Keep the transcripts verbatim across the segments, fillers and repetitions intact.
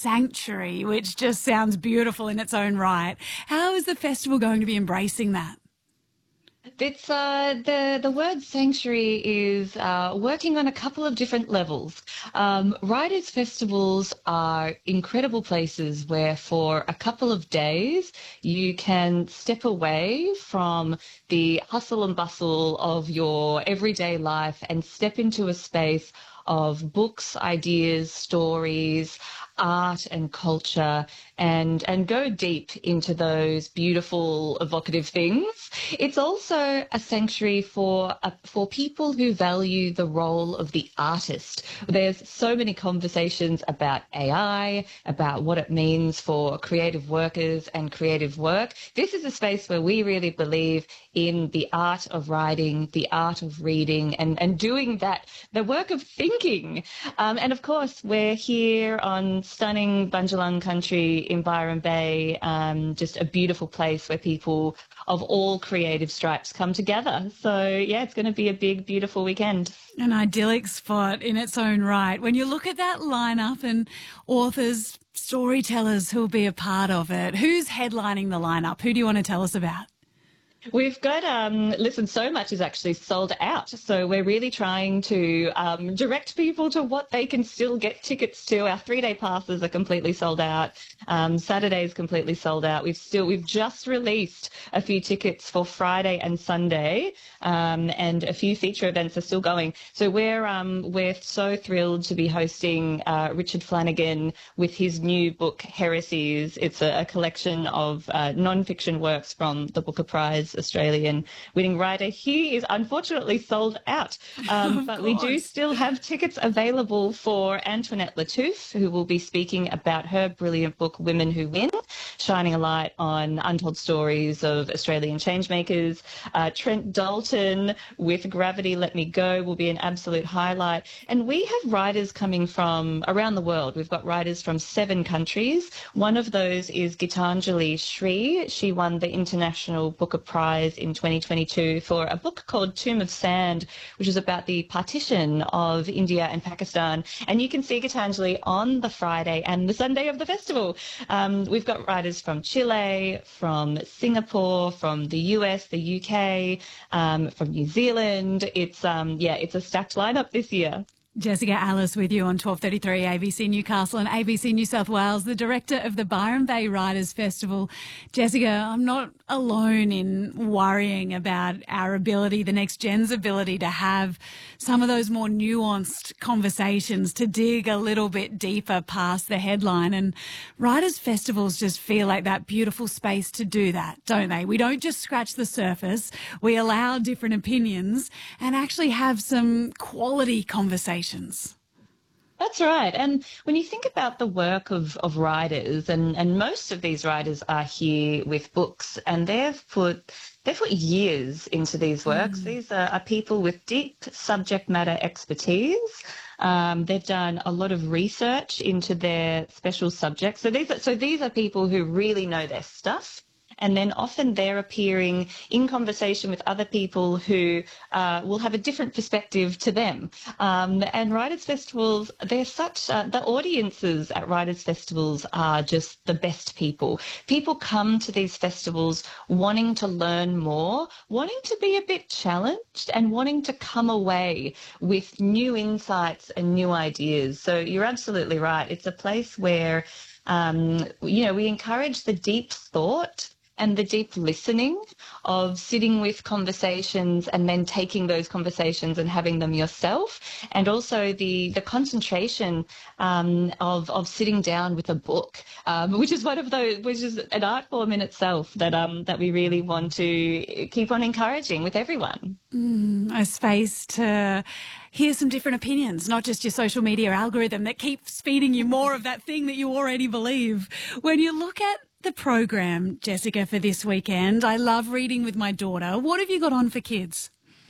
sanctuary, which just sounds beautiful in its own right. How is the festival going to be embracing that? It's uh, the the word sanctuary is uh, working on a couple of different levels. Um, writers' festivals are incredible places where, for a couple of days, you can step away from the hustle and bustle of your everyday life and step into a space of books, ideas, stories, art and culture, and and go deep into those beautiful, evocative things. It's also a sanctuary for uh, for people who value the role of the artist. There's so many conversations about A I, about what it means for creative workers and creative work. This is a space where we really believe in the art of writing, the art of reading, and, and doing that, the work of thinking. Um, and of course, we're here on stunning Bundjalung country in Byron Bay, um, just a beautiful place where people of all creative stripes come together. So, yeah, it's going to be a big, beautiful weekend. An idyllic spot in its own right. When you look at that lineup and authors, storytellers who will be a part of it, who's headlining the lineup? Who do you want to tell us about? We've got, um, listen, so much is actually sold out. So we're really trying to um, direct people to what they can still get tickets to. Our three-day passes are completely sold out. Um, Saturday is completely sold out. We've still, we've just released a few tickets for Friday and Sunday, um, and a few feature events are still going. So we're, um, we're so thrilled to be hosting uh, Richard Flanagan with his new book, Heresies. It's a, a collection of uh, non-fiction works from the Booker Prize Australian winning writer. He is unfortunately sold out, um, but we do still have tickets available for Antoinette Lattouf, who will be speaking about her brilliant book, Women Who Win, shining a light on untold stories of Australian changemakers. Uh, Trent Dalton with Gravity Let Me Go will be an absolute highlight. And we have writers coming from around the world. We've got writers from seven countries. One of those is Gitanjali Shree. She won the International Booker Prize in twenty twenty-two for a book called Tomb of Sand, which is about the partition of India and Pakistan. And you can see Gitanjali on the Friday and the Sunday of the festival. Um, we've got writers from Chile, from Singapore, from the U S, the U K, um, from New Zealand. It's um, yeah, it's a stacked lineup this year. Jessica Alice with you on twelve thirty-three A B C Newcastle and A B C New South Wales, the director of the Byron Bay Writers Festival. Jessica, I'm not alone in worrying about our ability, the next gen's ability to have some of those more nuanced conversations, to dig a little bit deeper past the headline. And writers' festivals just feel like that beautiful space to do that, don't they? We don't just scratch the surface. We allow different opinions and actually have some quality conversations. That's right. And when you think about the work of, of writers, and, and most of these writers are here with books, and they've put they've put years into these works. Mm. These are, are people with deep subject matter expertise. Um, they've done a lot of research into their special subjects. So these are, so these are people who really know their stuff. And then often they're appearing in conversation with other people who uh, will have a different perspective to them. Um, and writers' festivals, they're such, uh, the audiences at writers' festivals are just the best people. People come to these festivals wanting to learn more, wanting to be a bit challenged, and wanting to come away with new insights and new ideas. So you're absolutely right. It's a place where, um, you know, we encourage the deep thought and the deep listening of sitting with conversations and then taking those conversations and having them yourself, and also the the concentration um, of of sitting down with a book, um, which is one of those, which is an art form in itself that um that we really want to keep on encouraging with everyone. Mm, a space to hear some different opinions, not just your social media algorithm that keeps feeding you more of that thing that you already believe. When you look at the program, Jessica, for this weekend, I love reading with my daughter. What have you got on for kids?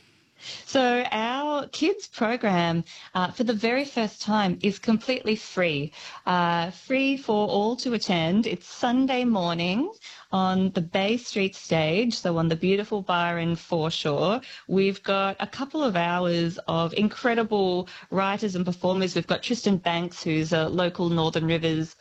So our kids program, uh, for the very first time, is completely free, uh, free for all to attend. It's Sunday morning on the Bay Street stage, so on the beautiful Byron foreshore. We've got a couple of hours of incredible writers and performers. We've got Tristan Banks, who's a local Northern Rivers